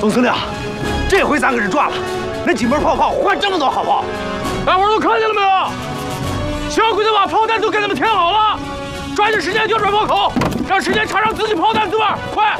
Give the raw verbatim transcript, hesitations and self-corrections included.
总司令，这回咱可是赚了，那几门炮炮换这么多好炮， 大伙儿都看见了没有？小鬼子把炮弹都给他们填好了，抓紧时间调转炮口，让时间插上自己炮弹子弹，快！